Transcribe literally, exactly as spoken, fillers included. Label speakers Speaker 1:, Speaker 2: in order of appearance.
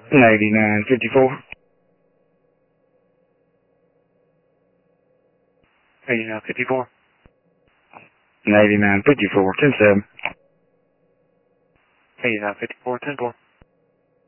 Speaker 1: eighty-nine fifty-four.
Speaker 2: eighty-nine fifty-four.
Speaker 1: eighty-nine fifty-four, ten seven.
Speaker 2: eighty-nine fifty-four, ten four.